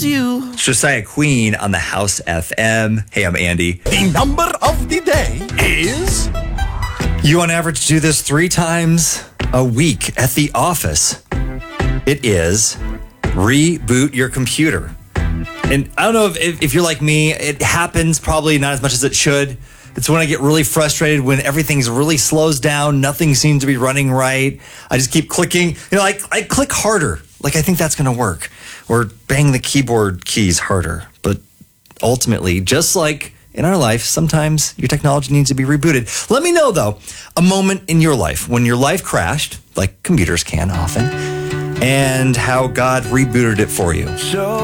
you. Josiah Queen on the House FM. Hey, I'm Andy. The number of the day is... You on average do this 3 times a week at the office. It is reboot your computer. And I don't know if you're like me, it happens probably not as much as it should. It's when I get really frustrated, when everything's really slows down, nothing seems to be running right. I just keep clicking. I click harder. Like I think that's going to work. Or bang the keyboard keys harder. But ultimately, just like in our life, sometimes your technology needs to be rebooted. Let me know, though, a moment in your life when your life crashed, like computers can often, and how God rebooted it for you.